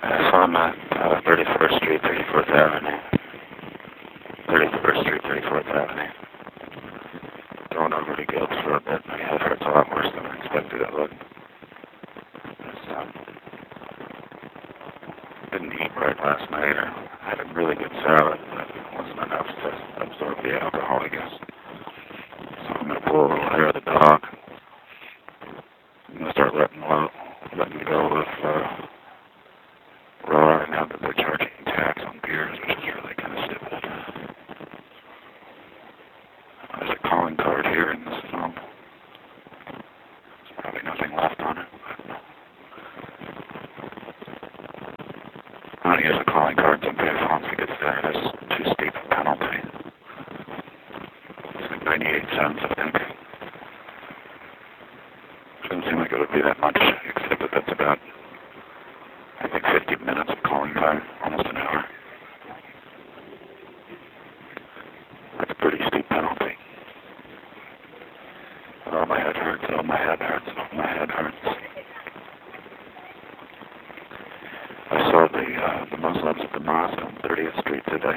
So I'm at 31st Street, 34th Avenue. 31st Street, 34th Avenue. Going over to Gilbs for a bit. My head hurts a lot worse than I expected it would. Didn't eat right last night. I had a really good salad, but it wasn't enough to absorb the alcohol, I guess. So I'm going to pull a little hair of the dog. I'm going to start letting go of raw now that they're charging tax on beers, which is really kind of stupid. There's a calling card here in this film. There's probably nothing left on it. I don't use a calling card to pay once it gets there. That's too steep a penalty. It's like 98 cents, I think. Doesn't seem like it would be that much, except that that's about, I think, 50 minutes of calling time, almost an hour. That's a pretty steep penalty. Oh, my head hurts, oh, my head hurts, oh, my head hurts. I saw the Muslims at the mosque on 30th Street today.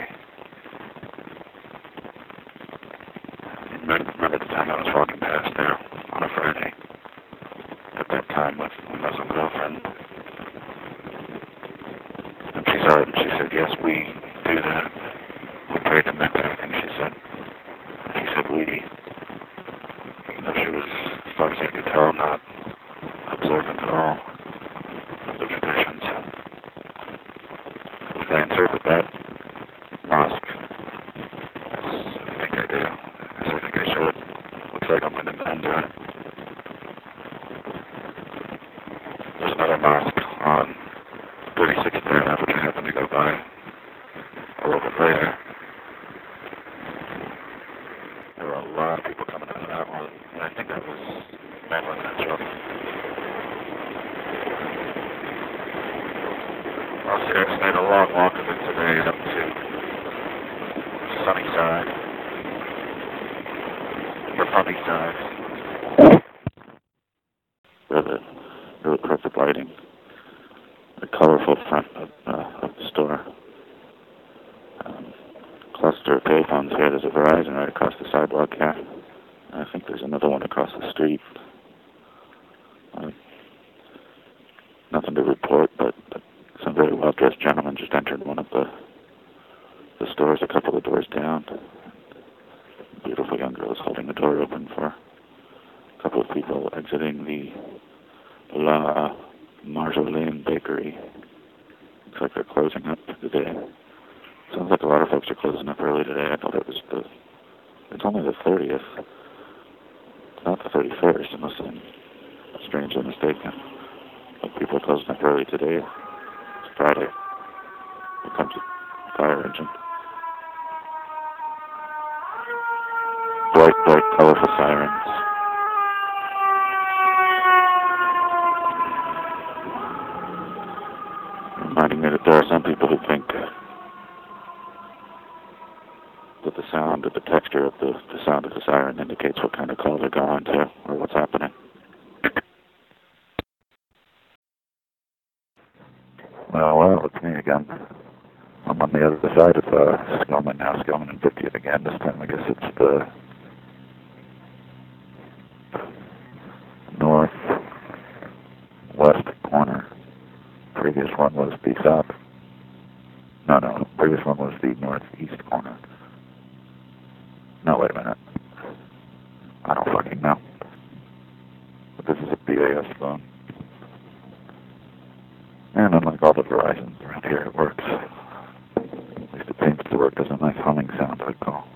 Remember the time I was walking past there on a Friday? At that time with my Muslim girlfriend. And she saw it and she said, yes, we do that. We pray to Mecca. And she said we, even though she was, as far as I could tell, not observant at all of the traditions. Did I interpret that mosque? Yes, I think I do. Yes, I think I should. Looks like I'm going to end it. There's another mosque on 36th Avenue, which I happened to go by a little bit later. There were a lot of people coming out of that one, and I think that was Madeline Mitchell. Well, see, I just made a long walk of it today up to Sunnyside, or Sunnyside. Really perfect lighting. The colorful front of the store. Cluster of payphones here. There's a Verizon right across the sidewalk here. I think there's another one across the street. Nothing to report, but some very well-dressed gentlemen just entered one of the stores a couple of doors down. A beautiful young girl is holding the door open for a couple of people exiting the La Marjolaine Bakery. Looks like they're closing up today. Sounds like a lot of folks are closing up early today. I thought it was it's only the 30th. It's not the 31st, unless I'm strangely mistaken. But people are closing up early today. It's Friday. Here comes a fire engine. Bright, colorful sirens. Reminding me that there are some people who think that the sound or the texture of the sound of the siren indicates what kind of call they're going to or what's happening. Well, it's me again. I'm on the other side of Skillman now, Skillman and 50th again. This time I guess it's the northwest corner. Previous one was the south. No, previous one was the northeast corner. No, wait a minute. I don't fucking know. But this is a BAS phone. And unlike all the Verizons around here, it works. At least it seems to work. There's a nice humming sound I call.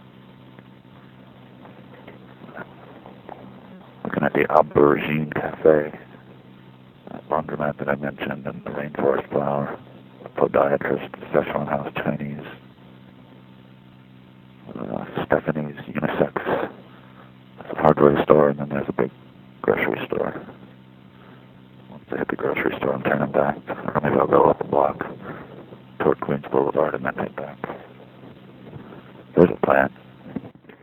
Looking at the Aubergine Cafe. That laundromat that I mentioned, and the Rainforest Flower. The Podiatrist, Szechuan House Chinese. Stephanie's Unisex. There's a hardware store, and then there's a big grocery store. Once I hit the grocery store, I'm turning back. Or maybe I'll go up a block toward Queens Boulevard and then head back. There's a plan.